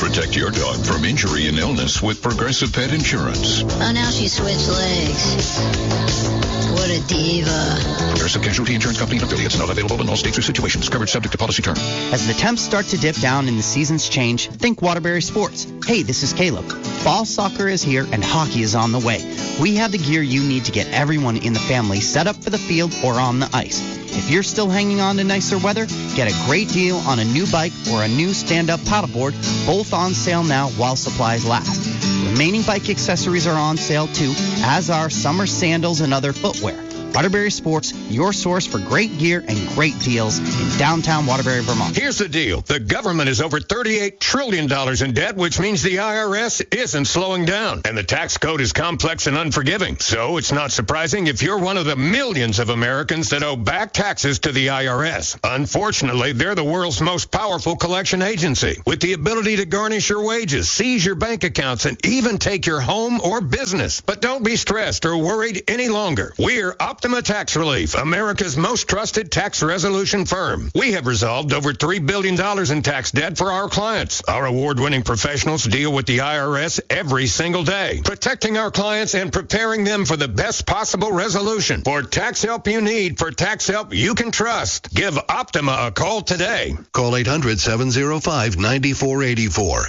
Protect your dog from injury and illness with Progressive Pet Insurance. Oh, now she switched legs. What a diva. Progressive Casualty Insurance Company and affiliates, not available in all states or situations. Coverage subject to policy term. As the temps start to dip down and the seasons change, think Waterbury Sports. Hey, this is Caleb. Fall soccer is here and hockey is on the way. We have the gear you need to get everyone in the family set up for the field or on the ice. If you're still hanging on to nicer weather, get a great deal on a new bike or a new stand-up paddleboard, both on sale now while supplies last. Remaining bike accessories are on sale too, as are summer sandals and other footwear. Waterbury Sports, your source for great gear and great deals in downtown Waterbury, Vermont. Here's the deal. The government is over $38 trillion in debt, which means the IRS isn't slowing down. And the tax code is complex and unforgiving. So it's not surprising if you're one of the millions of Americans that owe back taxes to the IRS. Unfortunately, they're the world's most powerful collection agency, with the ability to garnish your wages, seize your bank accounts, and even take your home or business. But don't be stressed or worried any longer. We're Optima Tax Relief, America's most trusted tax resolution firm. We have resolved over $3 billion in tax debt for our clients. Our award-winning professionals deal with the IRS every single day, protecting our clients and preparing them for the best possible resolution. For tax help you need, for tax help you can trust, give Optima a call today. Call 800-705-9484.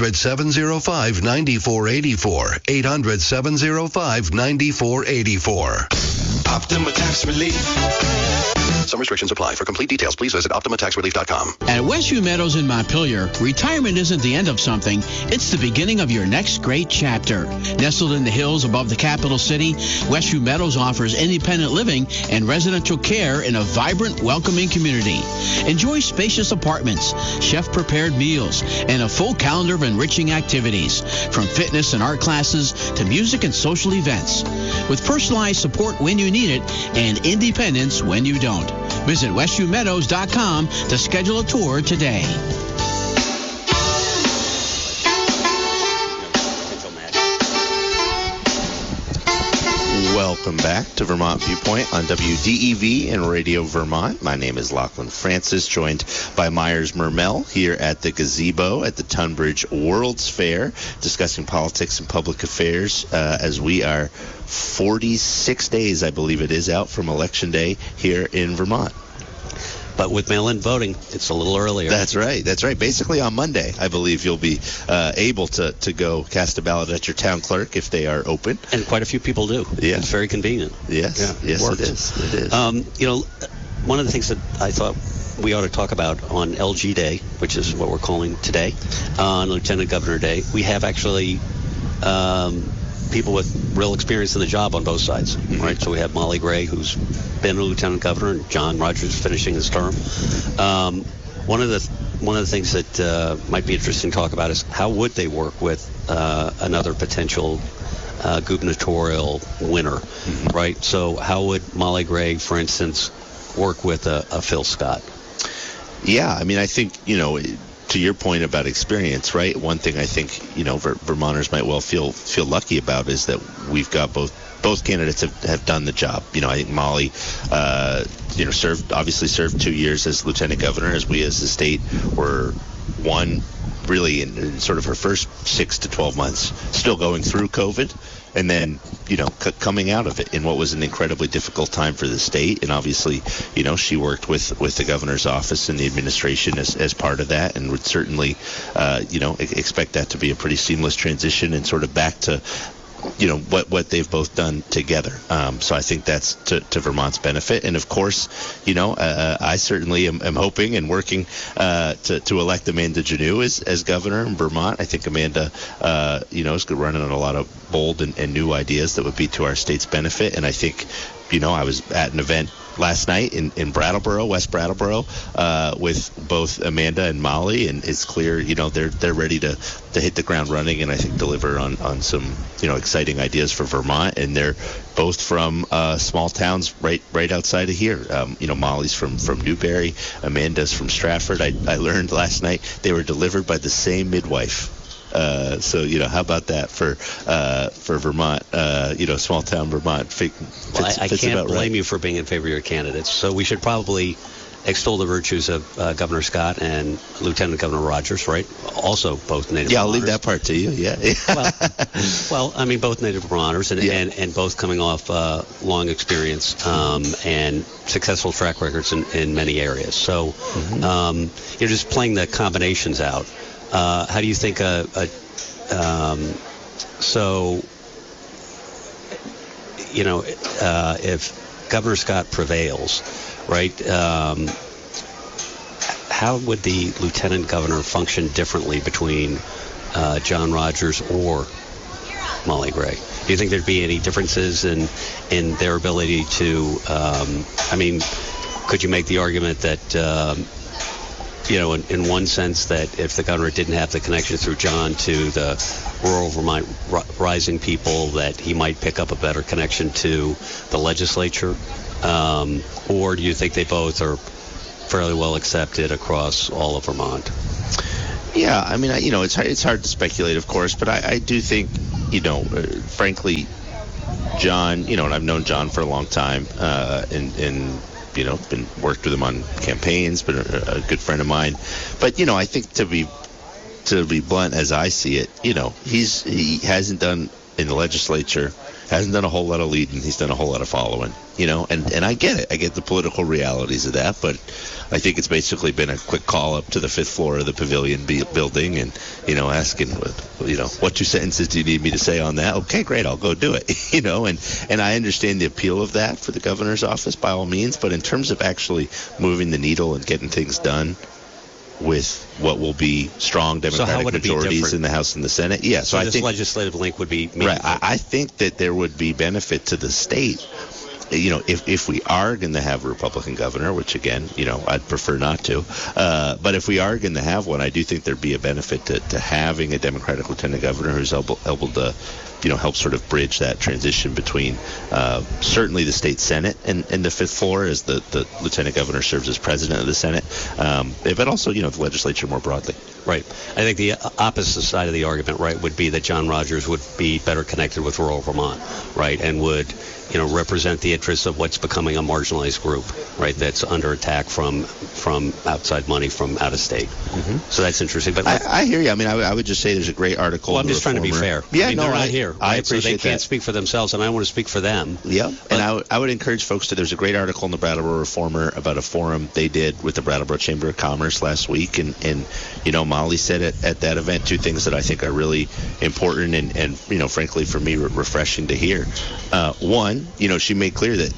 800-705-9484. 800-705-9484. Optima Tax Relief. Some restrictions apply. For complete details, please visit OptimaTaxRelief.com. At Westview Meadows in Montpelier, retirement isn't the end of something. It's the beginning of your next great chapter. Nestled in the hills above the capital city, Westview Meadows offers independent living and residential care in a vibrant, welcoming community. Enjoy spacious apartments, chef-prepared meals, and a full calendar of enriching activities, from fitness and art classes to music and social events. With personalized support when you need it and independence when you don't. Visit westviewmeadows.com to schedule a tour today. Welcome back to Vermont Viewpoint on WDEV and Radio Vermont. My name is Lachlan Francis, joined by Myers Mermel here at the Gazebo at the Tunbridge World's Fair, discussing politics and public affairs as we are 46 days, I believe it is, out from Election Day here in Vermont. But with mail-in voting, it's a little earlier. That's right. Basically on Monday, I believe you'll be able to go cast a ballot at your town clerk if they are open. And quite a few people do. Yeah. It's very convenient. Yes, yeah, yes, it is. One of the things that I thought we ought to talk about on LG Day, which is what we're calling today, on Lieutenant Governor Day, we have actually people with real experience in the job on both sides, right? So we have Molly Gray, who's been a lieutenant governor, and John Rogers finishing his term. One of the things that might be interesting to talk about is how would they work with another potential gubernatorial winner, right? So how would Molly Gray, for instance, work with a Phil Scott? Yeah, I mean, I think, to your point about experience, right? One thing I think, Vermonters might well feel lucky about is that we've got both candidates have done the job. I think Molly, served 2 years as lieutenant governor, as we as the state were one really in sort of her first 6 to 12 months, still going through COVID. And then, coming out of it in what was an incredibly difficult time for the state. And obviously, she worked with the governor's office and the administration as part of that, and would certainly, expect that to be a pretty seamless transition and sort of back to, what they've both done together. So I think that's to Vermont's benefit. And of course, I certainly am hoping and working to elect Amanda Janneau as governor in Vermont. I think Amanda, is running on a lot of bold and new ideas that would be to our state's benefit. And I think, I was at an event last night in Brattleboro, West Brattleboro, with both Amanda and Molly, and it's clear, they're ready to hit the ground running, and I think deliver on some, exciting ideas for Vermont. And they're both from small towns right outside of here. Molly's from Newberry, Amanda's from Stratford. I learned last night they were delivered by the same midwife. So how about that for Vermont? Small town Vermont. I can't blame you for being in favor of your candidates. So we should probably extol the virtues of Governor Scott and Lieutenant Governor Rogers, right? Also both Native Yeah, I'll Vermonters. leave that part to you. Yeah. well, I mean, both Native Vermonters and both coming off long experience and successful track records in many areas. So you're just playing the combinations out. How do you think if Governor Scott prevails, right, how would the lieutenant governor function differently between John Rogers or Molly Gray? Do you think there'd be any differences in their ability to, could you make the argument that, in one sense that if the governor didn't have the connection through John to the rural Vermont rising people, that he might pick up a better connection to the legislature? Or do you think they both are fairly well accepted across all of Vermont? Yeah, I mean, it's hard to speculate, of course, but I do think, frankly, John, and I've known John for a long time, and been worked with him on campaigns, been a good friend of mine. But, I think to be blunt, as I see it, he hasn't done in the legislature, hasn't done a whole lot of leading. He's done a whole lot of following, and I get it. I get the political realities of that, but I think it's basically been a quick call up to the 5th floor of the Pavilion building and, asking, what 2 sentences do you need me to say on that? Okay, great, I'll go do it, and I understand the appeal of that for the governor's office by all means, but in terms of actually moving the needle and getting things done with what will be strong Democratic majorities in the House and the Senate. Yeah, so I think legislative link would be meaningful. Right. I think that there would be benefit to the state. If we are going to have a Republican governor, which again, I'd prefer not to, but if we are going to have one, I do think there'd be a benefit to having a Democratic lieutenant governor who's able to, help sort of bridge that transition between certainly the state Senate and the 5th floor, as the lieutenant governor serves as president of the Senate, but also, the legislature more broadly. Right. I think the opposite side of the argument, right, would be that John Rogers would be better connected with rural Vermont, right, and would, represent the interests of what's becoming a marginalized group, right, that's under attack from outside money from out of state. Mm-hmm. So that's interesting. But I hear you. I mean, I would just say there's a great article. Well, I'm just trying to be fair. Yeah, they're not here. Right? I appreciate so they can't that. speak for themselves, and I want to speak for them. Yeah, and I would encourage folks to. There's a great article in the Brattleboro Reformer about a forum they did with the Brattleboro Chamber of Commerce last week, and Molly said at that event 2 things that I think are really important and frankly for me refreshing to hear. One, she made clear that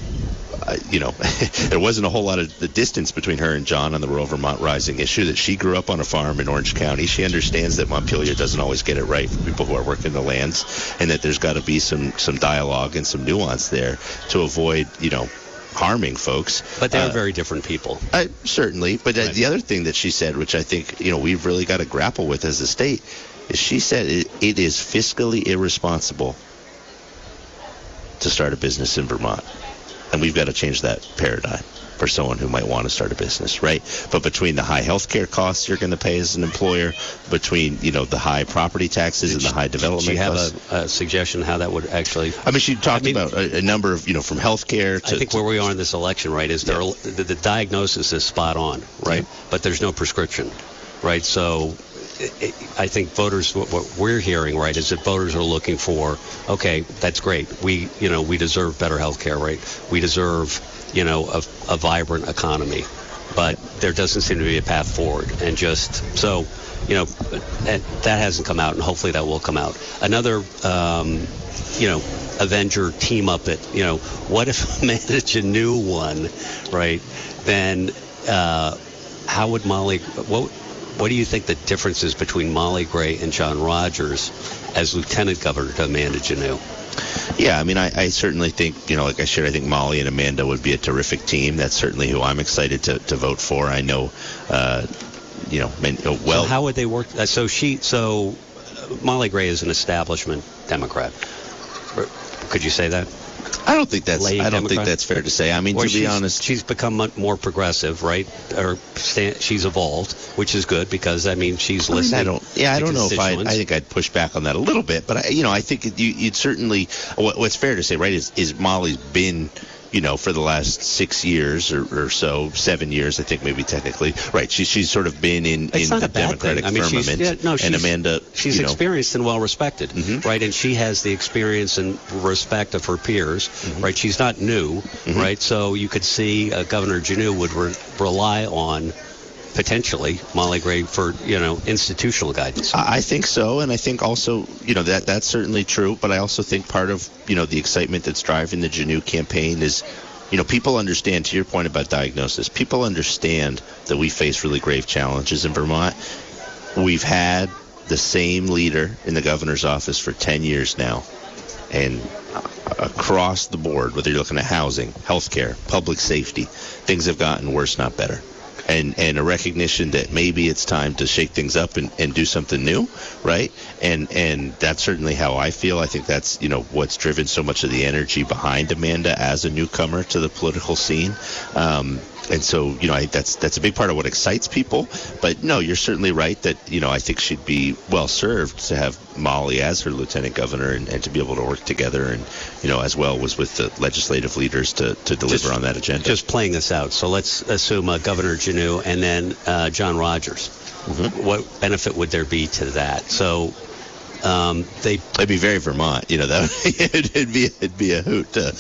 there wasn't a whole lot of the distance between her and John on the rural Vermont rising issue, that she grew up on a farm in Orange County. She understands that Montpelier doesn't always get it right for people who are working the lands, and that there's got to be some dialogue and some nuance there to avoid, harming folks. But they're very different people. Certainly. But the other thing that she said, which I think, we've really got to grapple with as a state, is she said it is fiscally irresponsible to start a business in Vermont. And we've got to change that paradigm for someone who might want to start a business, right? But between the high health care costs you're going to pay as an employer, between, the high property taxes and the high development costs. Do you have a suggestion how that would actually... I mean, she talked about a number of, from health care to... I think where we are in this election, right, is the diagnosis is spot on, right? Yeah. But there's no prescription, right? So... I think voters, what we're hearing, right, is that voters are looking for, okay, that's great. We deserve better health care, right? We deserve, a vibrant economy. But there doesn't seem to be a path forward. And just so, that hasn't come out, and hopefully that will come out. Another, Avenger team up it, what if Manage a new one, right? Then how would Molly, what do you think the difference is between Molly Gray and John Rogers as lieutenant governor to Amanda Janot? Yeah, I mean, I certainly think, like I shared, I think Molly and Amanda would be a terrific team. That's certainly who I'm excited to vote for. I know, well. So how would they work? So Molly Gray is an establishment Democrat. Could you say that? I don't think that's fair to say. I mean, to be honest, she's become more progressive, right? Or she's evolved, which is good because she's listening. I don't know if I think I'd push back on that a little bit, but I think you'd certainly. What's fair to say, right, is Molly's been for the last 6 years or so, 7 years, I think maybe technically. Right. She's sort of been in the Democratic firmament. And Amanda, she's experienced and well respected, right? And she has the experience and respect of her peers, right? She's not new, right? So you could see Governor Janu would rely on potentially Molly Gray for institutional guidance. I think so, and I think also that's certainly true. But I also think part of the excitement that's driving the Janu campaign is people understand, to your point about diagnosis, people understand that we face really grave challenges in Vermont. We've had the same leader in the governor's office for 10 years now, and across the board, whether you're looking at housing, healthcare, public safety, things have gotten worse, not better. And a recognition that maybe it's time to shake things up and do something new, right? And that's certainly how I feel. I think that's what's driven so much of the energy behind Amanda as a newcomer to the political scene. And so, I think that's a big part of what excites people. But no, you're certainly right that, I think she'd be well served to have Molly as her lieutenant governor and to be able to work together and, as well was with the legislative leaders to deliver on that agenda. Just playing this out. So let's assume Governor Janu and then John Rogers. What benefit would there be to that? So it'd be very Vermont, it'd be a hoot to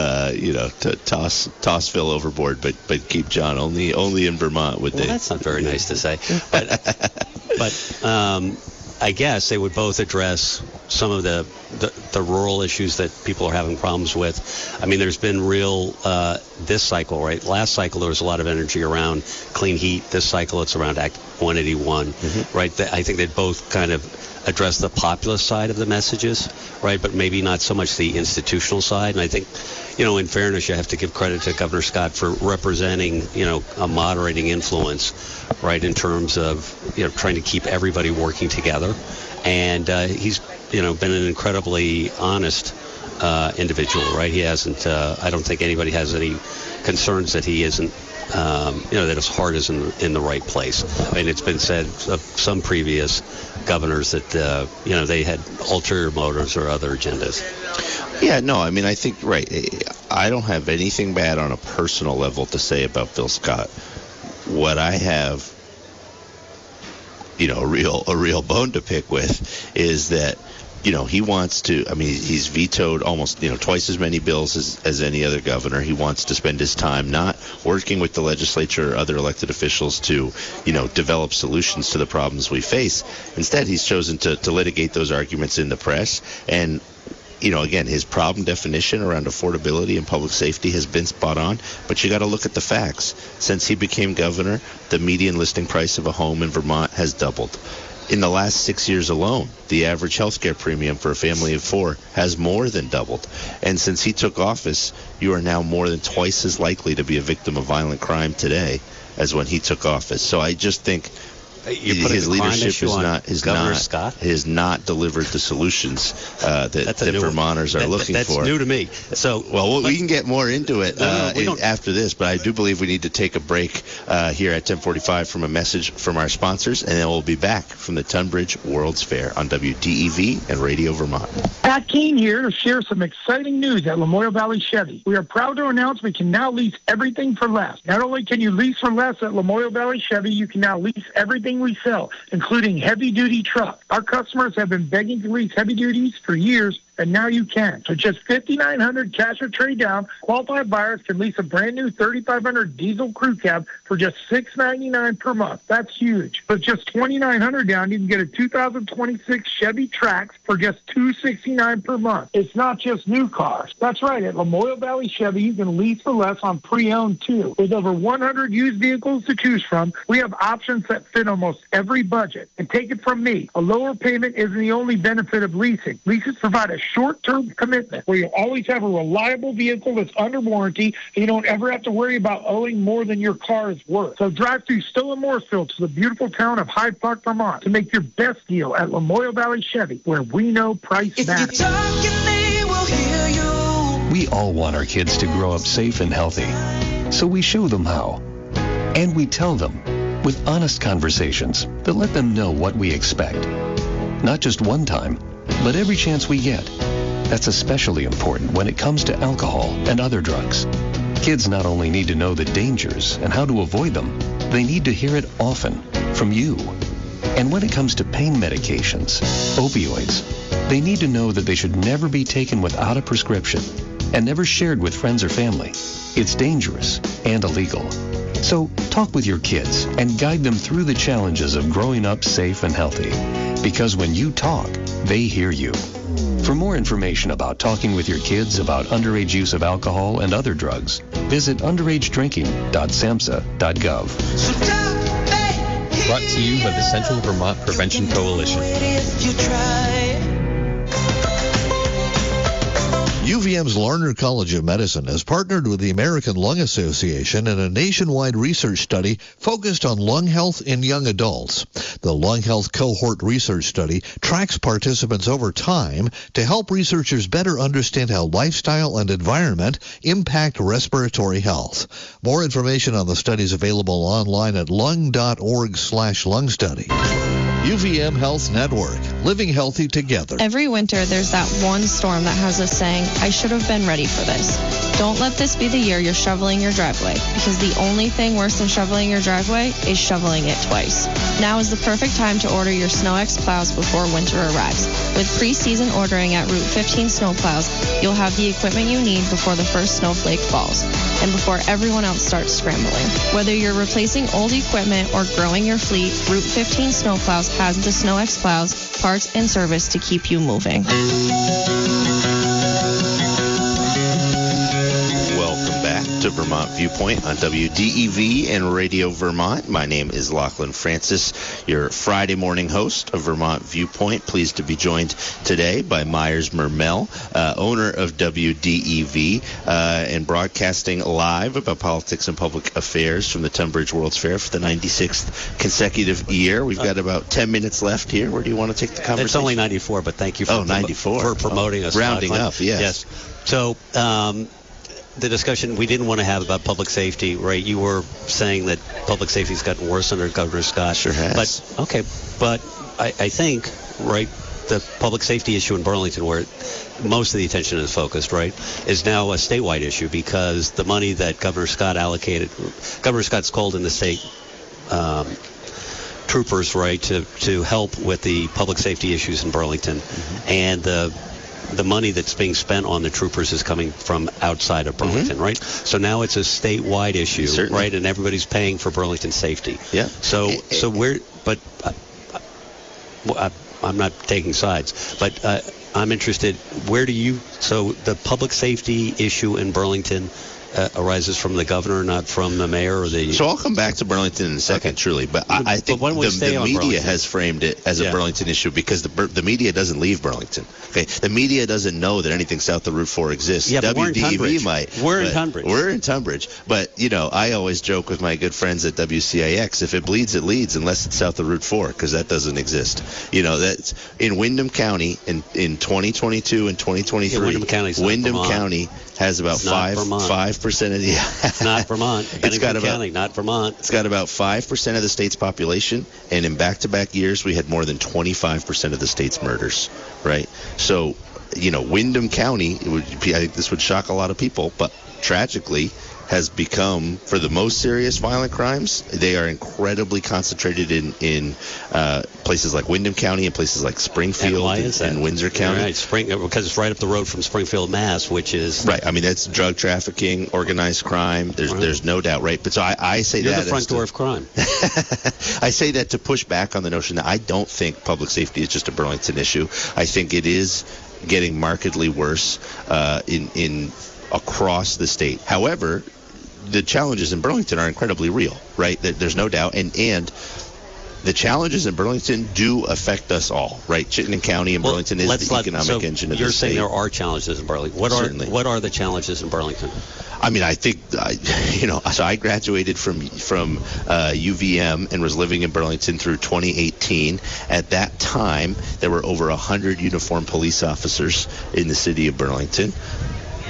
toss Phil overboard, but keep John only in Vermont would they? That's not very nice to say, but I guess they would both address some of the rural issues that people are having problems with. I mean, there's been real this cycle, right? Last cycle there was a lot of energy around clean heat. This cycle it's around Act 181, right? I think they both kind of address the populist side of the messages, right? But maybe not so much the institutional side. And I think, in fairness, you have to give credit to Governor Scott for representing, a moderating influence, right, in terms of, trying to keep everybody working together. And he's, been an incredibly honest individual, right? He hasn't, I don't think anybody has any concerns that he isn't, that his heart is in the right place. I mean, it's been said of some previous governors that, they had ulterior motives or other agendas. Yeah, no, I mean, I think, right, I don't have anything bad on a personal level to say about Bill Scott. What I have, a real bone to pick with is that, he wants to, he's vetoed almost, twice as many bills as any other governor. He wants to spend his time not working with the legislature or other elected officials to, develop solutions to the problems we face. Instead, he's chosen to litigate those arguments in the press. And, again, his problem definition around affordability and public safety has been spot on, but you got to look at the facts. Since he became governor, the median listing price of a home in Vermont has doubled. In the last 6 years alone, the average health care premium for a family of four has more than doubled. And since he took office, you are now more than twice as likely to be a victim of violent crime today as when he took office. So I just think his leadership has not delivered the solutions that Vermonters are looking for. That's new to me. So, we can get more into it after this, but I do believe we need to take a break here at 10:45 from a message from our sponsors, and then we'll be back from the Tunbridge World's Fair on WDEV and Radio Vermont. Pat Keene here to share some exciting news at Lamoille Valley Chevy. We are proud to announce we can now lease everything for less. Not only can you lease for less at Lamoille Valley Chevy, you can now lease everything we sell, including heavy-duty trucks. Our customers have been begging to lease heavy duties for years, and now you can. For just $5,900 cash or trade down, qualified buyers can lease a brand new 3,500 diesel crew cab for just $699 per month. That's huge. With just $2,900 down, you can get a 2026 Chevy Trax for just $269 per month. It's not just new cars. That's right. At Lamoille Valley Chevy, you can lease for less on pre-owned too. With over 100 used vehicles to choose from, we have options that fit almost every budget. And take it from me, a lower payment isn't the only benefit of leasing. Leases provide a short-term commitment where you always have a reliable vehicle that's under warranty and you don't ever have to worry about owing more than your car is worth. So drive through Stowe and Mooresville to the beautiful town of Hyde Park, Vermont to make your best deal at Lamoille Valley Chevy, where we know price matters. We all want our kids to grow up safe and healthy, so we show them how. And we tell them with honest conversations that let them know what we expect. Not just one time, but every chance we get. That's especially important when it comes to alcohol and other drugs. Kids not only need to know the dangers and how to avoid them, they need to hear it often from you. And when it comes to pain medications, opioids, they need to know that they should never be taken without a prescription and never shared with friends or family. It's dangerous and illegal. So talk with your kids and guide them through the challenges of growing up safe and healthy. Because when you talk, they hear you. For more information about talking with your kids about underage use of alcohol and other drugs, visit underagedrinking.samhsa.gov. Brought to you by the Central Vermont Prevention Coalition. UVM's Larner College of Medicine has partnered with the American Lung Association in a nationwide research study focused on lung health in young adults. The Lung Health Cohort Research Study tracks participants over time to help researchers better understand how lifestyle and environment impact respiratory health. More information on the study is available online at lung.org/lung study. UVM Health Network, living healthy together. Every winter, there's that one storm that has us saying, I should have been ready for this. Don't let this be the year you're shoveling your driveway, because the only thing worse than shoveling your driveway is shoveling it twice. Now is the perfect time to order your SnowX plows before winter arrives. With pre-season ordering at Route 15 Snowplows, you'll have the equipment you need before the first snowflake falls, and before everyone else starts scrambling. Whether you're replacing old equipment or growing your fleet, Route 15 Snowplows has the SnowX plows, parts, and service to keep you moving. Welcome back to Vermont Viewpoint on WDEV and Radio Vermont. My name is Lachlan Francis, your Friday morning host of Vermont Viewpoint. Pleased to be joined today by Myers Mermel, owner of WDEV, and broadcasting live about politics and public affairs from the Tunbridge World's Fair for the 96th consecutive year. We've got about 10 minutes left here. Where do you want to take the conversation? It's only 94, but thank you for, 94. For promoting us. Rounding up, yes. So, the discussion we didn't want to have about public safety, right? You were saying that public safety has gotten worse under Governor Scott. Sure has. But I think, right, the public safety issue in Burlington, where most of the attention is focused, right, is now a statewide issue, because the money that Governor Scott allocated, Governor Scott's called in the state troopers, right, to help with the public safety issues in Burlington. Mm-hmm. And the money that's being spent on the troopers is coming from outside of Burlington, right? So now it's a statewide issue, certainly, right? And everybody's paying for Burlington safety. Yeah. So we're, but I'm not taking sides, but I'm interested. So the public safety issue in Burlington arises from the governor, not from the mayor or the... So I'll come back to Burlington in a second, truly, but I think the media has framed it as a Burlington issue because the media doesn't leave Burlington. Okay, the media doesn't know that anything south of Route 4 exists. Yeah, but WDEV might. We're in Tunbridge. We're in Tunbridge, but I always joke with my good friends at WCIX: if it bleeds, it leads, unless it's south of Route 4, because that doesn't exist. That's in Windham County in 2022 and 2023. Yeah, Windham County has about 5% of the... It's not Vermont. It's got about, County, not Vermont. It's got about 5% of the state's population, and in back-to-back years, we had more than 25% of the state's murders, right? So, Windham County, I think this would shock a lot of people, but tragically has become, for the most serious violent crimes, they are incredibly concentrated in places like Windham County and places like Springfield and Windsor County. Right, because it's right up the road from Springfield, Mass., which is... Right, I mean, that's drug trafficking, organized crime, there's no doubt, right? But so I say You're that... You're the front door of crime. I say that to push back on the notion that I don't think public safety is just a Burlington issue. I think it is getting markedly worse in across the state. However, the challenges in Burlington are incredibly real, right? There's no doubt. And the challenges in Burlington do affect us all, right? Chittenden County and Burlington is the economic engine of the state. You're saying there are challenges in Burlington. What are the challenges in Burlington? I mean, I think, so I graduated from UVM and was living in Burlington through 2018. At that time, there were over 100 uniformed police officers in the city of Burlington.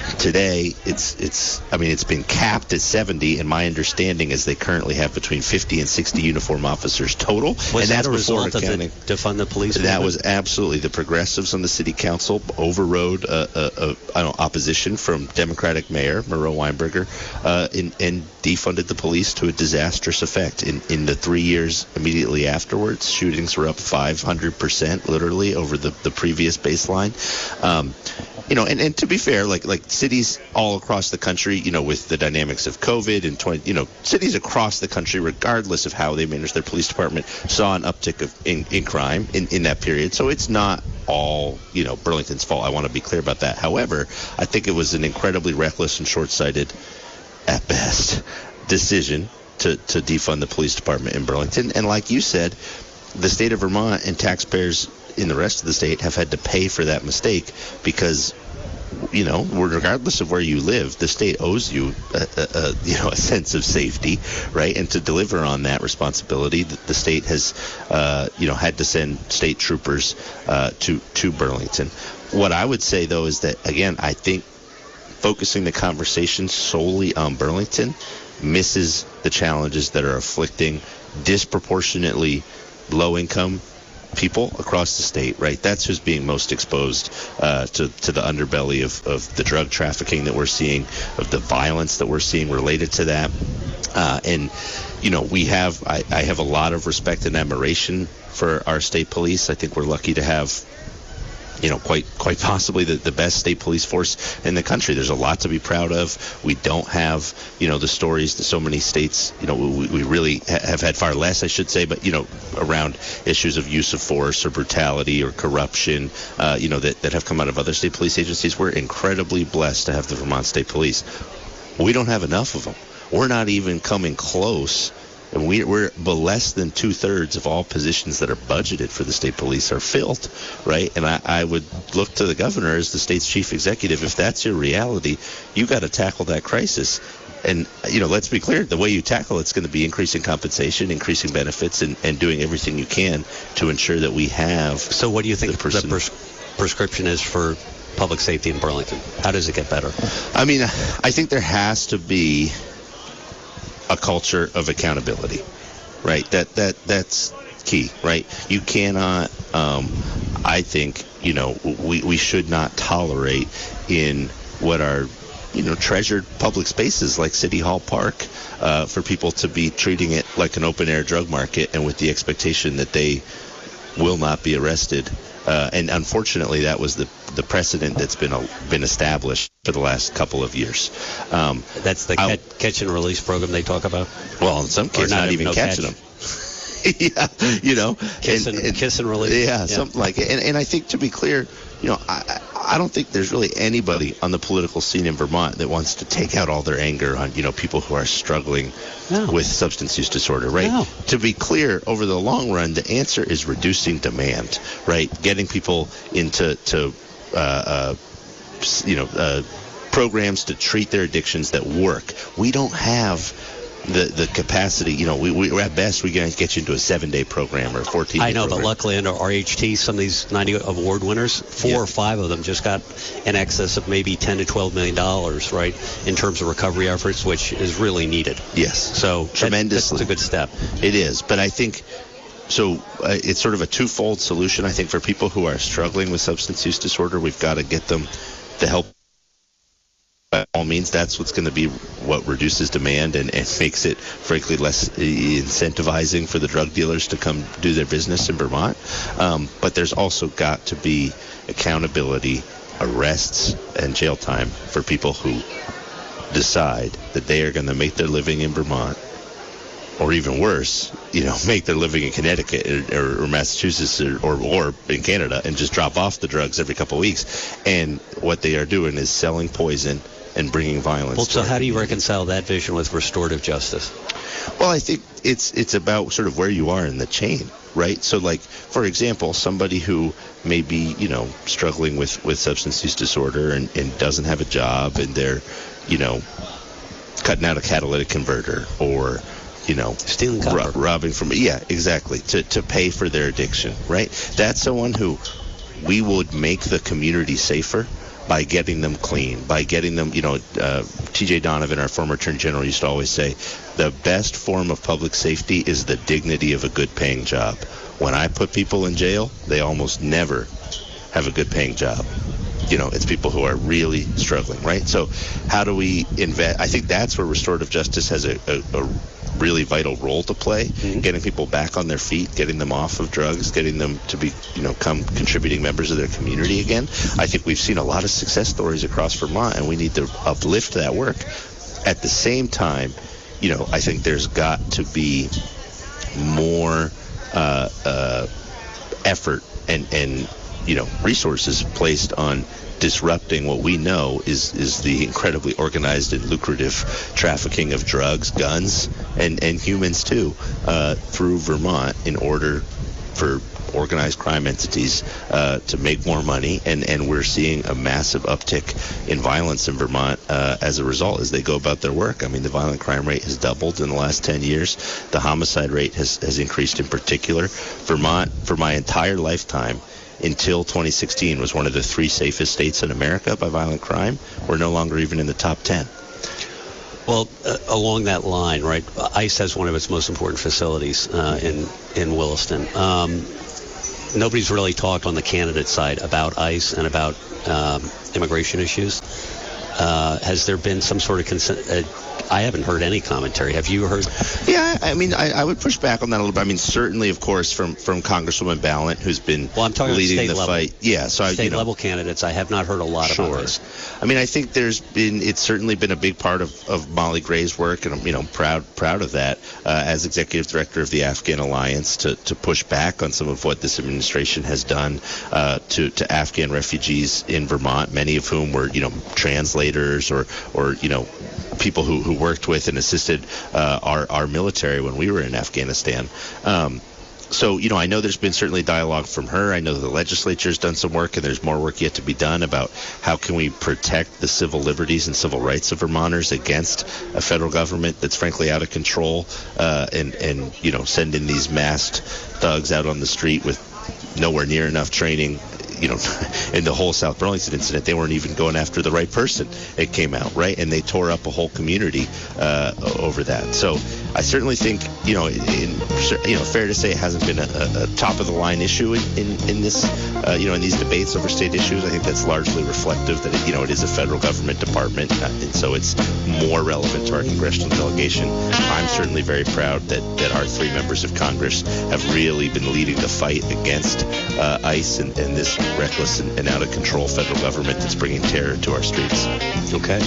Today, it's been capped at 70, and my understanding is they currently have between 50 and 60 uniform officers total. Was that a result of the defund the police movement? That was absolutely. The progressives on the city council overrode opposition from Democratic Mayor Miro Weinberger and defunded the police to a disastrous effect. In the 3 years immediately afterwards, shootings were up 500%, literally, over the previous baseline. And to be fair, like cities all across the country, with the dynamics of COVID and cities across the country, regardless of how they manage their police department, saw an uptick in crime in that period. So it's not all, Burlington's fault. I want to be clear about that. However, I think it was an incredibly reckless and short-sighted, at best, decision to defund the police department in Burlington. And like you said, the state of Vermont and taxpayers in the rest of the state have had to pay for that mistake because, regardless of where you live, the state owes you a sense of safety, right? And to deliver on that responsibility, the state has, had to send state troopers to Burlington. What I would say, though, is that, again, I think focusing the conversation solely on Burlington misses the challenges that are afflicting disproportionately low-income people across the state, right? That's who's being most exposed to the underbelly of the drug trafficking that we're seeing, of the violence that we're seeing related to that. I have a lot of respect and admiration for our state police. I think we're lucky to have quite possibly the best state police force in the country. There's a lot to be proud of. We don't have, the stories that so many states, we really have had far less, I should say, but, around issues of use of force or brutality or corruption, that have come out of other state police agencies. We're incredibly blessed to have the Vermont State Police. We don't have enough of them. We're not even coming close. And we're less than 2/3 of all positions that are budgeted for the state police are filled, right? And I would look to the governor as the state's chief executive. If that's your reality, you got to tackle that crisis. And, let's be clear, the way you tackle it's going to be increasing compensation, increasing benefits, and doing everything you can to ensure that we have. So what do you think the prescription is for public safety in Burlington? How does it get better? I mean, I think there has to be a culture of accountability, right? That's key, right? You cannot, I think, we should not tolerate in what are, treasured public spaces like City Hall Park for people to be treating it like an open-air drug market and with the expectation that they will not be arrested. And unfortunately, that was the precedent that's been established for the last couple of years. That's the catch and release program they talk about? Well, in some cases, not even catching them. Yeah, Kiss and release. Yeah, something like it. And I think, to be clear, I don't think there's really anybody on the political scene in Vermont that wants to take out all their anger on, people who are struggling with substance use disorder, right? No. To be clear, over the long run, the answer is reducing demand, right? Getting people into programs to treat their addictions that work. We don't have the capacity, we at best we can get you into a 7-day program or a 14-day I know, program. But luckily under RHT, some of these 90 award winners, 4 or 5 of them just got in excess of maybe $10 to $12 million, right, in terms of recovery efforts, which is really needed. Yes. So tremendously. That's a good step. It is, but I think so. It's sort of a twofold solution. I think for people who are struggling with substance use disorder, we've got to get them the help. By all means, that's what's going to be what reduces demand and makes it, frankly, less incentivizing for the drug dealers to come do their business in Vermont. But there's also got to be accountability, arrests, and jail time for people who decide that they are going to make their living in Vermont, or even worse, make their living in Connecticut or Massachusetts or in Canada and just drop off the drugs every couple of weeks. And what they are doing is selling poison and bringing violence. Well, so how do you reconcile that vision with restorative justice? Well, I think it's about sort of where you are in the chain, right? So, like, for example, somebody who may be, struggling with substance use disorder and doesn't have a job, and they're, cutting out a catalytic converter or, stealing copper. Robbing from, exactly, to pay for their addiction, right? That's someone who we would make the community safer by getting them clean, by getting them, T.J. Donovan, our former Attorney General, used to always say, the best form of public safety is the dignity of a good-paying job. When I put people in jail, they almost never have a good-paying job. It's people who are really struggling, right? So how do we invest? I think that's where restorative justice has a really vital role to play, getting people back on their feet, getting them off of drugs, getting them to become contributing members of their community again. I think we've seen a lot of success stories across Vermont, and we need to uplift that work. At the same time, I think there's got to be more effort and resources placed on disrupting what we know is the incredibly organized and lucrative trafficking of drugs, guns, and humans too, through Vermont in order for organized crime entities to make more money, and we're seeing a massive uptick in violence in Vermont as a result as they go about their work. I mean, the violent crime rate has doubled in the last 10 years. The homicide rate has increased in particular. Vermont, for my entire lifetime, until 2016, was one of the 3 safest states in America by violent crime. We're no longer even in the top 10. Well, along that line, right, ICE has one of its most important facilities in Williston. Nobody's really talked on the candidate side about ICE and about immigration issues. Has there been some sort of I haven't heard any commentary. Have you heard? Yeah, I mean, I would push back on that a little bit. I mean, certainly, of course, from Congresswoman Ballant, who's been I'm talking leading the level. fight. Yeah, so state level candidates. I have not heard a lot about this. I mean, I think it's certainly been a big part of Molly Gray's work, and I'm proud of that as executive director of the Afghan Alliance to push back on some of what this administration has done to Afghan refugees in Vermont, many of whom were translators or people who worked with and assisted our military when we were in Afghanistan. So, I know there's been certainly dialogue from her. I know the legislature's done some work, and there's more work yet to be done about how can we protect the civil liberties and civil rights of Vermonters against a federal government that's frankly out of control, and send in these masked thugs out on the street with nowhere near enough training. In the whole South Burlington incident, they weren't even going after the right person. It came out, right? And they tore up a whole community over that. So I certainly think, fair to say it hasn't been a top-of-the-line issue in this, in these debates over state issues. I think that's largely reflective that, it is a federal government department, and so it's more relevant to our congressional delegation. I'm certainly very proud that our 3 members of Congress have really been leading the fight against ICE and this reckless and out of control federal government that's bringing terror to our streets. Okay.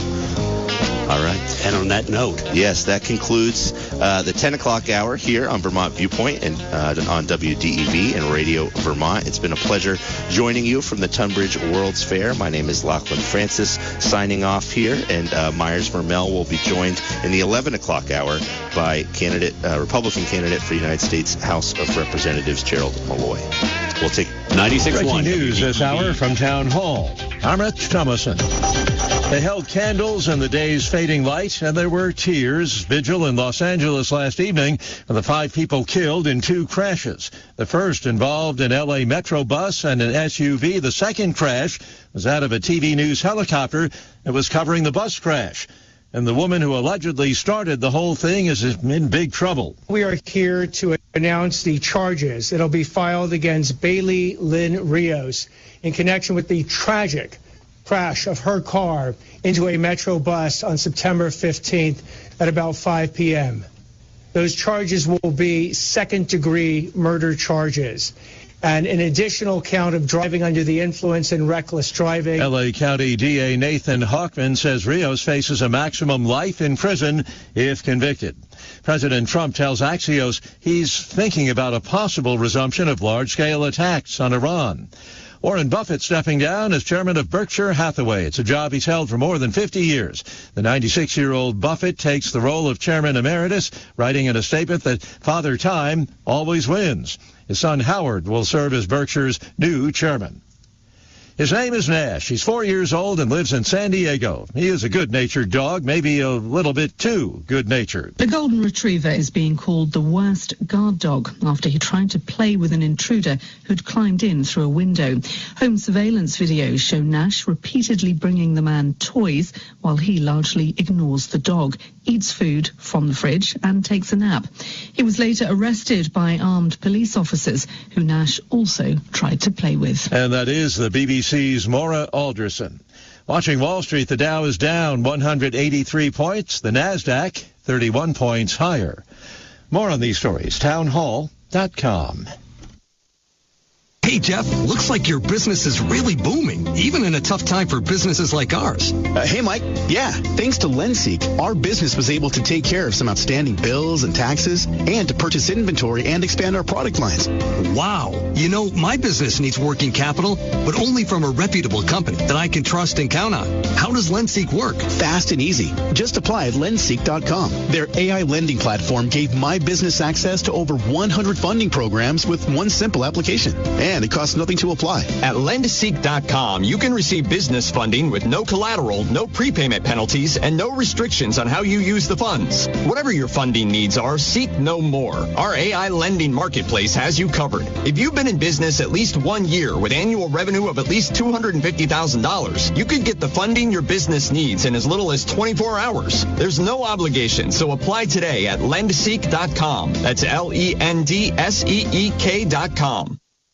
All right. And on that note, yes, that concludes the 10 o'clock hour here on Vermont Viewpoint and on WDEV and Radio Vermont. It's been a pleasure joining you from the Tunbridge World's Fair. My name is Lachlan Francis, signing off here, and Myers Mermel will be joined in the 11 o'clock hour by Republican candidate for United States House of Representatives, Gerald Malloy. We'll take 96.1. Breaking news this hour from Town Hall. I'm Rich Thomason. They held candles in the day's fading light, and there were tears. Vigil in Los Angeles last evening for the 5 people killed in 2 crashes. The first involved an L.A. Metro bus and an SUV. The second crash was that of a TV news helicopter that was covering the bus crash. And the woman who allegedly started the whole thing is in big trouble. We are here to announce the charges that'll be filed against Bailey Lynn Rios in connection with the tragic crash of her car into a Metro bus on September 15th at about 5 p.m. Those charges will be second-degree murder charges and an additional count of driving under the influence and reckless driving. L.A. County DA Nathan Hawkman says Rios faces a maximum life in prison if convicted. President Trump tells Axios he's thinking about a possible resumption of large-scale attacks on Iran. Warren Buffett stepping down as chairman of Berkshire Hathaway. It's a job he's held for more than 50 years. The 96-year-old Buffett takes the role of chairman emeritus, writing in a statement that Father Time always wins. His son Howard will serve as Berkshire's new chairman. His name is Nash. He's 4 years old and lives in San Diego. He is a good-natured dog, maybe a little bit too good-natured. The Golden Retriever is being called the worst guard dog after he tried to play with an intruder who'd climbed in through a window. Home surveillance videos show Nash repeatedly bringing the man toys while he largely ignores the dog, eats food from the fridge and takes a nap. He was later arrested by armed police officers who Nash also tried to play with. And that is the BBC's Maura Alderson. Watching Wall Street, the Dow is down 183 points. The Nasdaq 31 points higher. More on these stories, townhall.com. Hey, Jeff, looks like your business is really booming, even in a tough time for businesses like ours. Hey, Mike. Yeah, thanks to LendSeek, our business was able to take care of some outstanding bills and taxes and to purchase inventory and expand our product lines. Wow. You know, my business needs working capital, but only from a reputable company that I can trust and count on. How does LendSeek work? Fast and easy. Just apply at LendSeek.com. Their AI lending platform gave my business access to over 100 funding programs with one simple application. And it costs nothing to apply. At LendSeek.com, you can receive business funding with no collateral, no prepayment penalties, and no restrictions on how you use the funds. Whatever your funding needs are, seek no more. Our AI lending marketplace has you covered. If you've been in business at least 1 year with annual revenue of at least $250,000, you could get the funding your business needs in as little as 24 hours. There's no obligation, so apply today at LendSeek.com. That's LendSeek.com.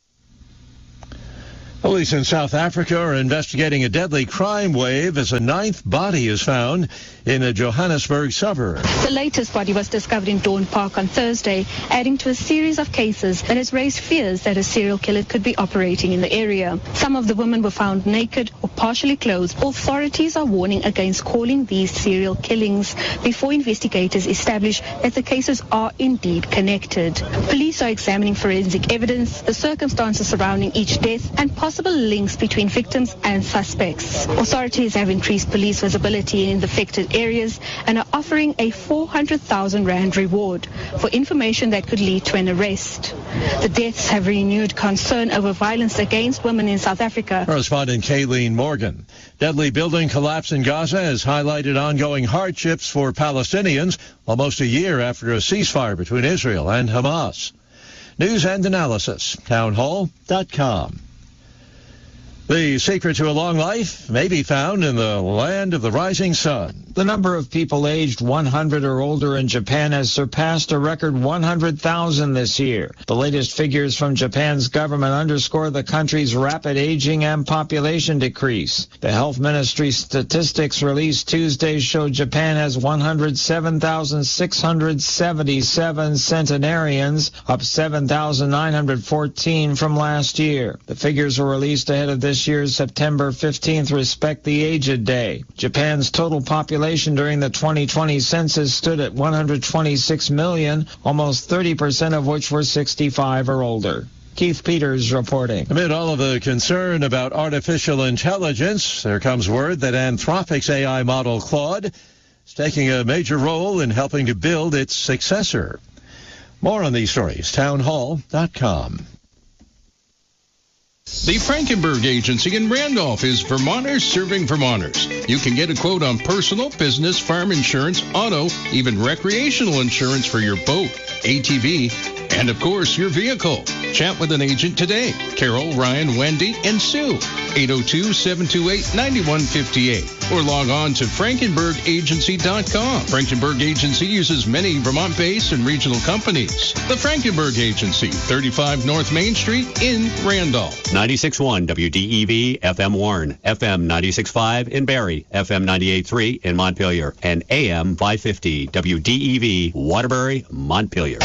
Police in South Africa are investigating a deadly crime wave as a ninth body is found in a Johannesburg suburb. The latest body was discovered in Dawn Park on Thursday, adding to a series of cases that has raised fears that a serial killer could be operating in the area. Some of the women were found naked or partially clothed. Authorities are warning against calling these serial killings before investigators establish that the cases are indeed connected. Police are examining forensic evidence, the circumstances surrounding each death, and possible links between victims and suspects. Authorities have increased police visibility in the affected areas and are offering a 400,000 rand reward for information that could lead to an arrest. The deaths have renewed concern over violence against women in South Africa. Correspondent Kayleen Morgan. Deadly building collapse in Gaza has highlighted ongoing hardships for Palestinians almost a year after a ceasefire between Israel and Hamas. News and analysis, townhall.com. The secret to a long life may be found in the land of the rising sun. The number of people aged 100 or older in Japan has surpassed a record 100,000 this year. The latest figures from Japan's government underscore the country's rapid aging and population decrease. The health ministry's statistics released Tuesday showed Japan has 107,677 centenarians, up 7,914 from last year. The figures were released ahead of this year's September 15th Respect the Aged Day. Japan's total population during the 2020 census stood at 126 million, almost 30% of which were 65 or older. Keith Peters reporting. Amid all of the concern about artificial intelligence, there comes word that Anthropic's AI model Claude is taking a major role in helping to build its successor. More on these stories, townhall.com. The Frankenberg Agency in Randolph is Vermonters serving Vermonters. You can get a quote on personal, business, farm insurance, auto, even recreational insurance for your boat, ATV, and of course your vehicle. Chat with an agent today. Carol, Ryan, Wendy, and Sue. 802-728-9158. Or log on to FrankenbergAgency.com. Frankenberg Agency uses many Vermont-based and regional companies. The Frankenberg Agency, 35 North Main Street in Randolph. 96.1 WDEV FM Warren, FM 96.5 in Barrie, FM 98.3 in Montpelier, and AM 550 WDEV Waterbury, Montpelier.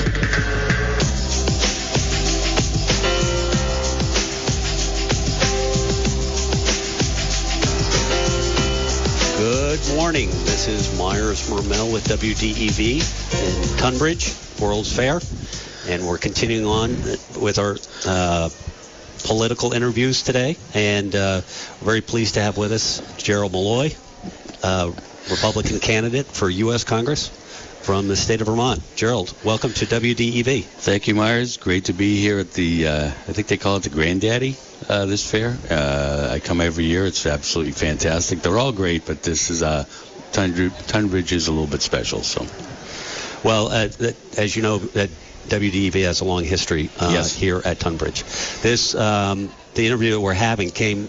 Good morning. This is Myers Mermel with WDEV in Tunbridge, World's Fair, and we're continuing on with our political interviews today, and very pleased to have with us Gerald Malloy, Republican candidate for U.S. Congress. from the state of Vermont. Gerald, welcome to WDEV. Thank you, Myers. Great to be here at the, I think they call it the Granddaddy, this fair. I come every year. It's absolutely fantastic. They're all great, but this is, Tunbridge is a little bit special. So, well, as you know, WDEV has a long history here at Tunbridge. This the interview that we're having came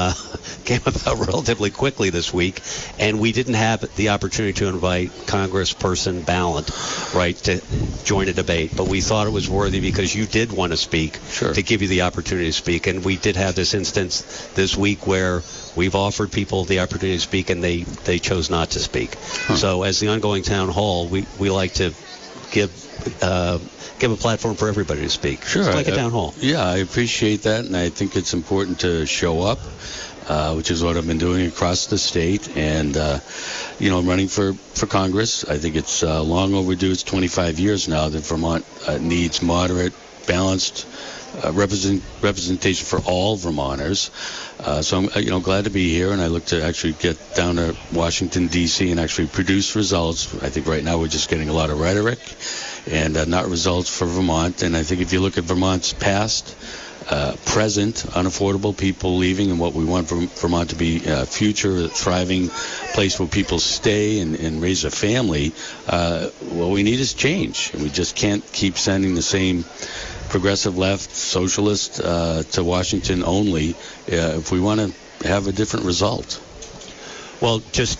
about relatively quickly this week, and we didn't have the opportunity to invite Congressperson Balint, right, to join a debate. But we thought it was worthy because you did want to speak, to give you the opportunity to speak. And we did have this instance this week where we've offered people the opportunity to speak, and they chose not to speak. So as the ongoing town hall, we like to give a platform for everybody to speak. Sure. It's like a town hall. Yeah, I appreciate that, and I think it's important to show up, which is what I've been doing across the state. And, I'm running for Congress. I think it's long overdue. It's 25 years now that Vermont needs moderate, balanced representation for all Vermonters. So I'm glad to be here, and I look to actually get down to Washington, D.C. and actually produce results. I think right now we're just getting a lot of rhetoric and not results for Vermont. And I think if you look at Vermont's past, present, unaffordable people leaving, and what we want Vermont to be a future, thriving place where people stay and raise a family, what we need is change. And we just can't keep sending the same progressive left socialist to Washington only if we want to have a different result. Well, just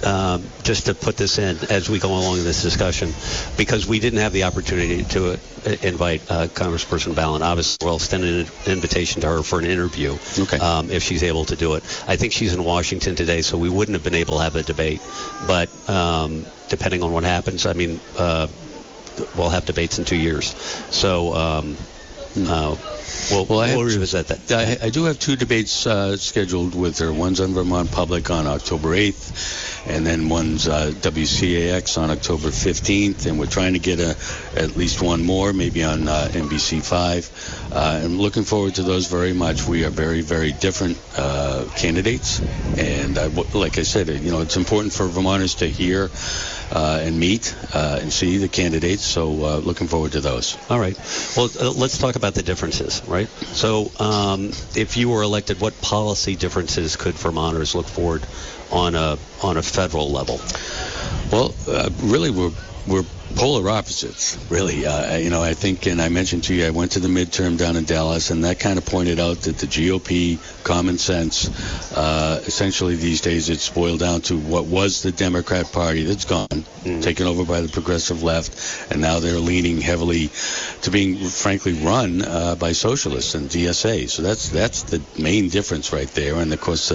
to put this in as we go along in this discussion, because we didn't have the opportunity to invite Congressperson Balint. Obviously, we'll extend an invitation to her for an interview if she's able to do it. I think she's in Washington today, so we wouldn't have been able to have a debate. But depending on what happens, I mean, we'll have debates in 2 years. So we'll revisit that. I do have 2 debates scheduled with her. One's on Vermont Public on October 8th, and then one's WCAX on October 15th, and we're trying to get at least one more, maybe on NBC5. I'm looking forward to those very much. We are very, very different candidates, and like I said, it's important for Vermonters to hear and meet and see the candidates, so looking forward to those. All right. Well, let's talk about the differences, right? So if you were elected, what policy differences could Vermonters look forward on a federal level? Well, really, we're polar opposites, really. I think, and I mentioned to you, I went to the midterm down in Dallas, and that kind of pointed out that the GOP, common sense, essentially these days it's boiled down to what was the Democrat Party that's gone, taken over by the progressive left, and now they're leaning heavily to being, frankly, run by socialists and DSA. So that's the main difference right there. And, of course,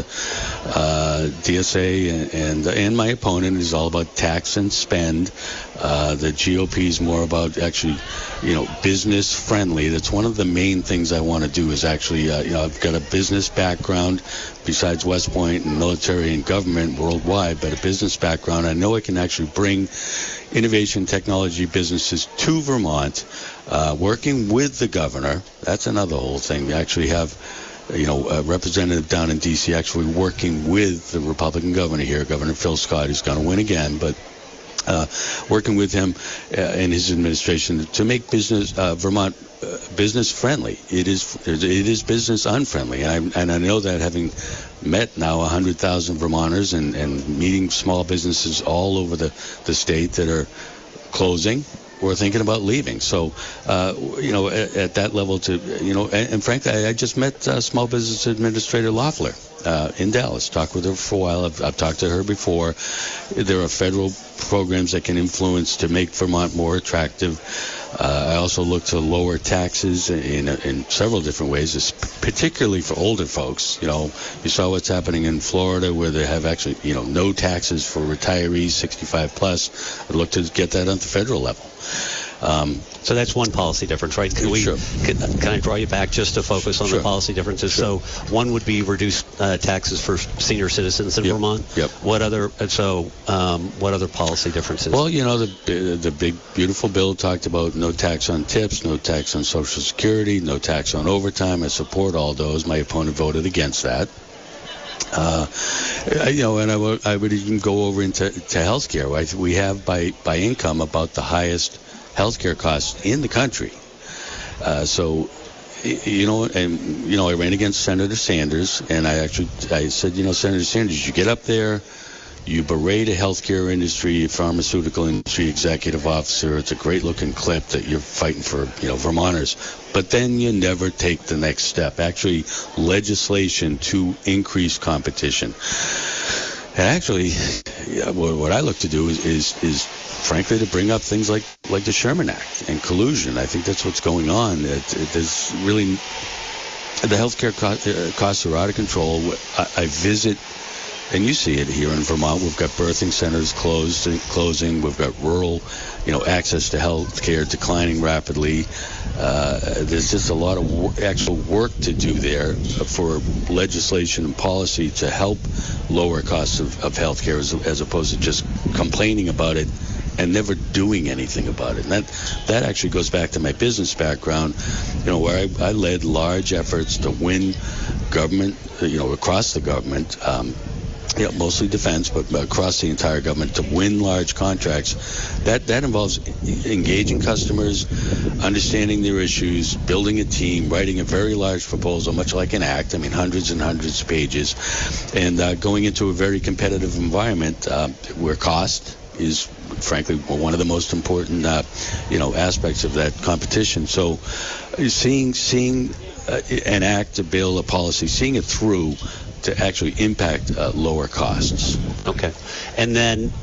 DSA and my opponent is all about tax and spend. The GOP is more about actually, business friendly. That's one of the main things I want to do is actually, I've got a business background besides West Point and military and government worldwide, but a business background. I know I can actually bring innovation technology businesses to Vermont, working with the governor. That's another whole thing. We actually have a representative down in D.C. actually working with the Republican governor here, Governor Phil Scott, who's going to win again, but working with him and his administration to make Vermont business friendly. It is business unfriendly, and I know that, having met now 100,000 Vermonters and meeting small businesses all over the state that are closing or thinking about leaving. So, at that level, and frankly, I just met Small Business Administrator Loeffler in Dallas. Talked with her for a while. I've talked to her before. There are federal programs that can influence to make Vermont more attractive. I also look to lower taxes in several different ways, particularly for older folks. You saw what's happening in Florida, where they have actually, no taxes for retirees 65 plus. I'd look to get that on the federal level. So that's one policy difference, right? Can I draw you back just to focus on the policy differences? Sure. So one would be reduced taxes for senior citizens in Vermont. Yep. What other policy differences? Well, the big beautiful bill talked about no tax on tips, no tax on Social Security, no tax on overtime. I support all those. My opponent voted against that. And I would even go over into healthcare. We have by income about the highest healthcare costs in the country. I ran against Senator Sanders, and I said, Senator Sanders, you get up there, you berate a healthcare industry, pharmaceutical industry executive officer. It's a great-looking clip that you're fighting for, Vermonters. But then you never take the next step, actually legislation to increase competition. And actually, what I look to do is frankly, to bring up things like the Sherman Act and collusion. I think that's what's going on. There's really, the healthcare costs are out of control. I visit, and you see it here in Vermont. We've got birthing centers closing. We've got rural, access to health care declining rapidly. There's just a lot of actual work to do there for legislation and policy to help lower costs of health care as opposed to just complaining about it and never doing anything about it. And that actually goes back to my business background, where I led large efforts to win government, across the government, mostly defense, but across the entire government, to win large contracts. That involves engaging customers, understanding their issues, building a team, writing a very large proposal, much like an act, hundreds and hundreds of pages, and going into a very competitive environment where cost is, frankly, one of the most important, aspects of that competition. So seeing an act, a bill, a policy, seeing it through to actually impact lower costs. Okay. And then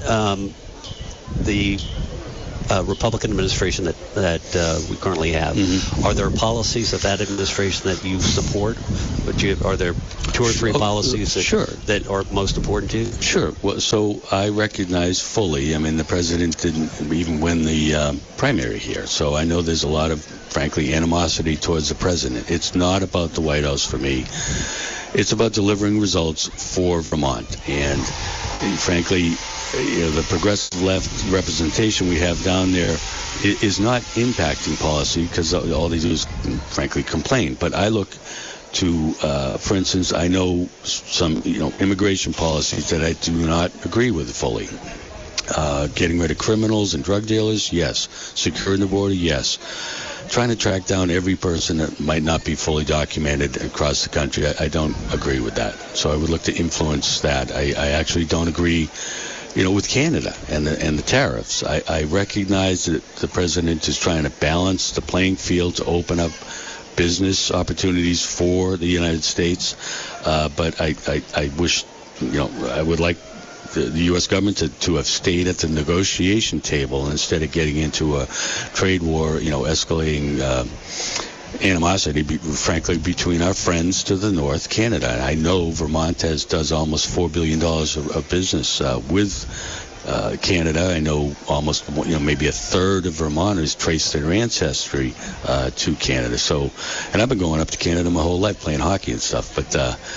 the Republican administration that we currently have, are there policies of that administration that you support? Are there two or three policies that are most important to you? Sure. Well, so I recognize fully, the president didn't even win the primary here, so I know there's a lot of, frankly, animosity towards the president. It's not about the White House for me. It's about delivering results for Vermont. And frankly, the progressive left representation we have down there is not impacting policy because all they do is, frankly, complain. But I look to, for instance, I know some, immigration policies that I do not agree with fully. Getting rid of criminals and drug dealers, yes. Securing the border, yes. Trying to track down every person that might not be fully documented across the country, I don't agree with that. So I would look to influence that. I actually don't agree, with Canada and the tariffs. I recognize that the president is trying to balance the playing field to open up business opportunities for the United States. But I wish, I would like the U.S. government to have stayed at the negotiation table instead of getting into a trade war, escalating animosity, frankly, between our friends to the north, Canada. And I know Vermont does almost $4 billion of business with Canada. I know almost, maybe a third of Vermonters trace their ancestry to Canada. So, and I've been going up to Canada my whole life playing hockey and stuff, but,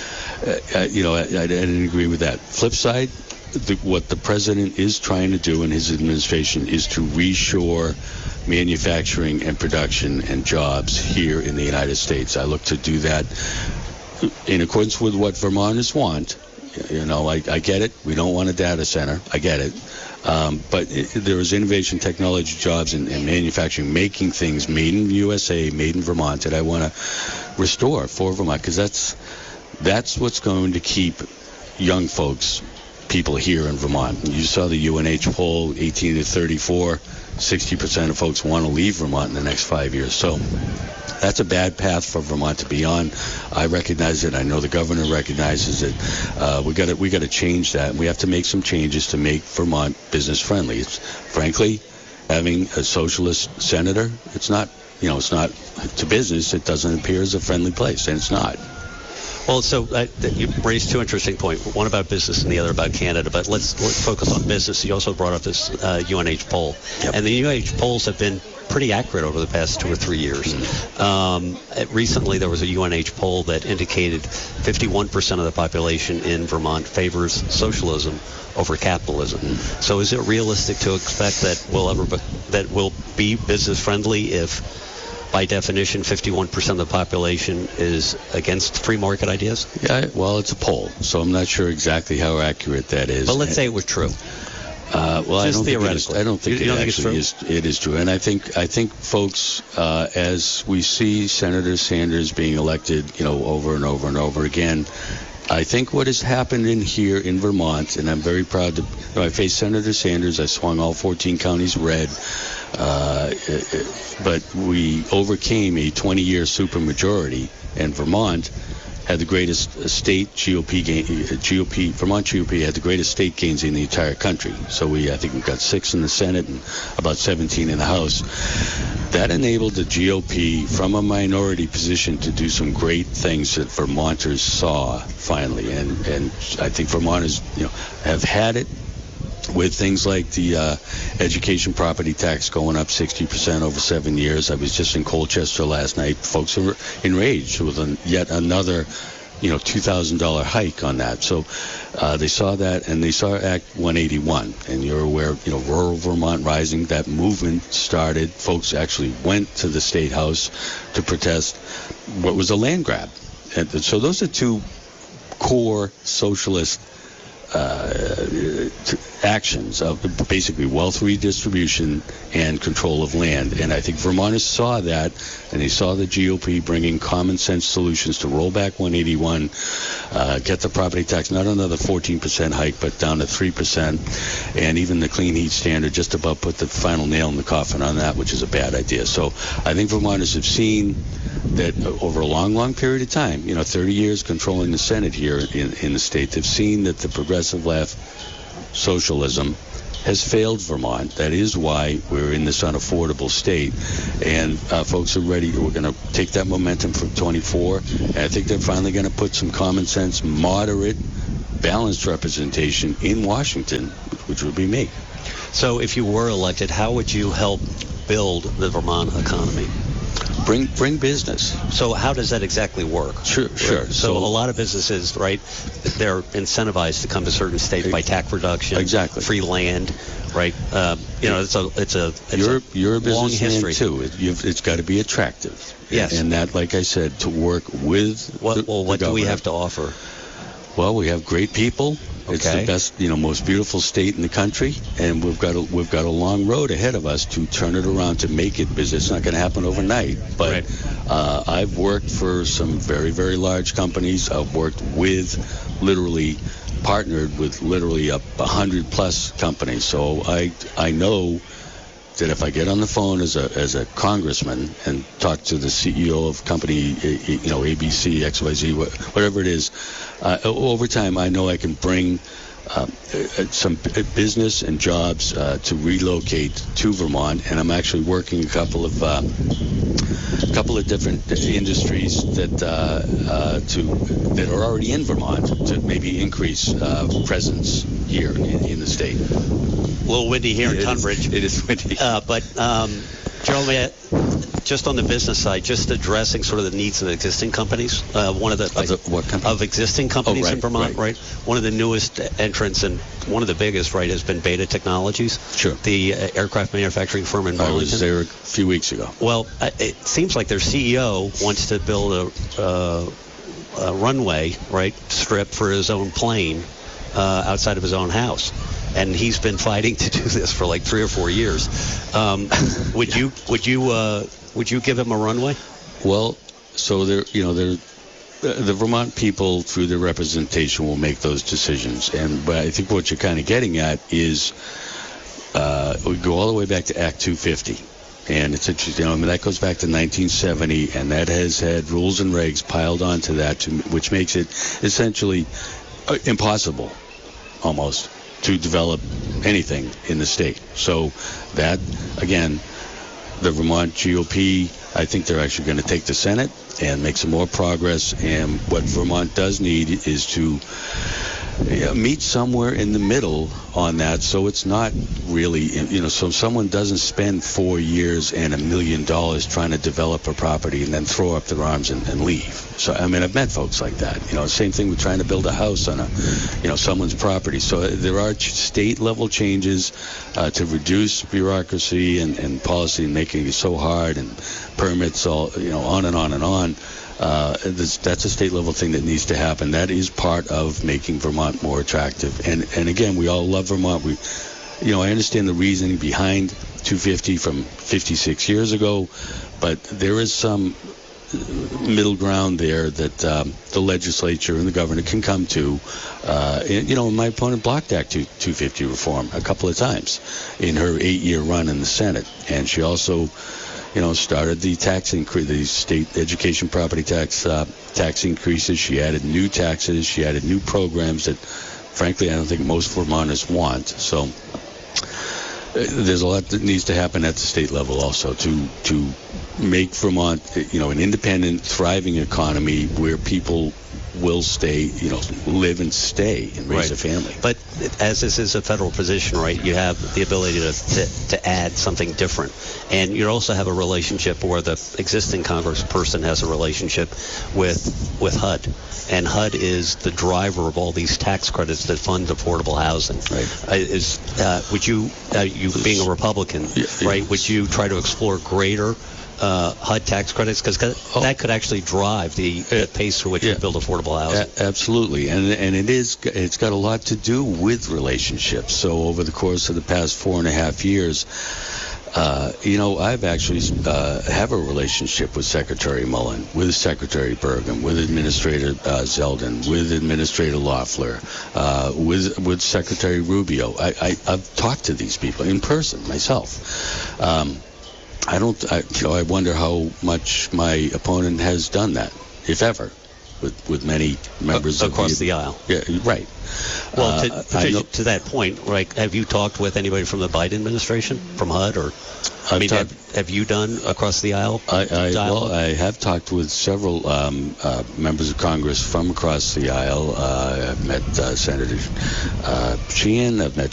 I didn't agree with that. Flip side, what the president is trying to do in his administration is to reshore manufacturing and production and jobs here in the United States. I look to do that in accordance with what Vermonters want. I get it. We don't want a data center. I get it. But there is innovation, technology, jobs, and manufacturing, making things made in the USA, made in Vermont, that I want to restore for Vermont, because that's what's going to keep young people here in Vermont. You saw the UNH poll, 18 to 34, 60% of folks want to leave Vermont in the next 5 years. So that's a bad path for Vermont to be on. I recognize it. I know the governor recognizes it. We got to change that. We have to make some changes to make Vermont business friendly. It's frankly, having a socialist senator, it's not to business. It doesn't appear as a friendly place, and it's not. Well, so you raised two interesting points, one about business and the other about Canada, but let's focus on business. You also brought up this UNH poll. Yep. And the UNH polls have been pretty accurate over the past 2 or 3 years. Mm-hmm. Recently, there was a UNH poll that indicated 51% of the population in Vermont favors socialism over capitalism. Mm-hmm. So is it realistic to expect that we'll be business friendly if by definition, 51% of the population is against free market ideas? Yeah, well, it's a poll, so I'm not sure exactly how accurate that is. But let's say it was true. Well, I don't think it actually is. It is true, and I think folks, as we see Senator Sanders being elected, over and over and over again, I think what has happened here in Vermont, and I'm very proud to. I faced Senator Sanders. I swung all 14 counties red, but we overcame a 20-year supermajority, and Vermont had the greatest state GOP gain. Vermont GOP had the greatest state gains in the entire country. So I think we got 6 in the Senate and about 17 in the House. That enabled the GOP from a minority position to do some great things that Vermonters saw finally, and I think Vermonters have had it with things like the education property tax going up 60% over 7 years. I was just in Colchester last night. Folks are enraged with yet another, $2,000 hike on that. So they saw that, and they saw Act 181. And you're aware, Rural Vermont Rising, that movement started. Folks actually went to the State House to protest what was a land grab. And so those are two core socialist actions of basically wealth redistribution and control of land. And I think Vermonters saw that, and they saw the GOP bringing common sense solutions to roll back 181, get the property tax, not another 14% hike, but down to 3%, and even the clean heat standard just about put the final nail in the coffin on that, which is a bad idea. So I think Vermonters have seen that over a long, long period of time, 30 years controlling the Senate here in the state, they've seen that the progressive left socialism has failed Vermont. That is why we're in this unaffordable state. And folks are ready. We're going to take that momentum from 24. And I think they're finally going to put some common sense, moderate, balanced representation in Washington, which would be me. So if you were elected, how would you help build the Vermont economy? Bring business. So how does that exactly work? Sure. So a lot of businesses, right, they're incentivized to come to certain states by tax reduction, exactly, free land, right? It's you're a long businessman history too. It's got to be attractive. Yes. And that, like I said, to work with what the do we have to offer? Well, we have great people. Okay. It's the best, most beautiful state in the country, and we've got a long road ahead of us to turn it around to make it business. It's not going to happen overnight, but I've worked for some very, very large companies. I've worked partnered with literally 100+ companies. So I know that if I get on the phone as a congressman and talk to the CEO of company, ABC, XYZ, whatever it is, over time I know I can bring some business and jobs to relocate to Vermont, and I'm actually working a couple of different industries that are already in Vermont to maybe increase presence here in the state. A little windy here in Tunbridge. It is windy. But Jeremy, just on the business side, just addressing sort of the needs of existing companies. One of the what company? Of existing companies in Vermont, right? One of the newest entrants and one of the biggest, right, has been Beta Technologies. Sure. The aircraft manufacturing firm in Burlington. I was there a few weeks ago. Well, it seems like their CEO wants to build a runway, right, strip for his own plane outside of his own house. And he's been fighting to do this for like 3 or 4 years. Would you give him a runway? Well, so the Vermont people through their representation will make those decisions. But I think what you're kind of getting at is we go all the way back to Act 250. And it's interesting, that goes back to 1970, and that has had rules and regs piled onto that, which makes it essentially impossible, almost, to develop anything in the state. So that, again, the Vermont GOP, I think they're actually going to take the Senate and make some more progress. And what Vermont does need is to meet somewhere in the middle on that, so it's not really, so someone doesn't spend 4 years and $1 million trying to develop a property and then throw up their arms and leave. So, I mean, I've met folks like that. Same thing with trying to build a house on someone's property. So there are state-level changes to reduce bureaucracy and policy and making it so hard, and permits all, on and on and on. That's a state-level thing that needs to happen. That is part of making Vermont more attractive. And again, we all love Vermont. I understand the reasoning behind 250 from 56 years ago, but there is some middle ground there that the legislature and the governor can come to. My opponent blocked Act 250 reform a couple of times in her 8-year run in the Senate, and she also started the tax increase, the state education property tax increases. She added new taxes. She added new programs that, frankly, I don't think most Vermonters want. So there's a lot that needs to happen at the state level also to make Vermont, an independent, thriving economy where people will stay, live and stay and raise a family. But as this is a federal position, right, you have the ability to add something different. And you also have a relationship where the existing congressperson has a relationship with HUD. And HUD is the driver of all these tax credits that fund affordable housing. Right. Would you being a Republican, right, would you try to explore greater HUD tax credits, because that could actually drive the pace through which you build affordable housing? Absolutely, and it's got a lot to do with relationships. So over the course of the past 4.5 years, I've actually have a relationship with Secretary Mullen, with Secretary Burgum, with Administrator Zeldin, with Administrator Loeffler, with Secretary Rubio. I've talked to these people in person myself. I wonder how much my opponent has done that, if ever, with many members across the aisle. Yeah, right. Well, to that point, right? Have you talked with anybody from the Biden administration, from HUD, or have you done across the aisle? I have talked with several members of Congress from across the aisle. I've met Senator Sheehan. I've met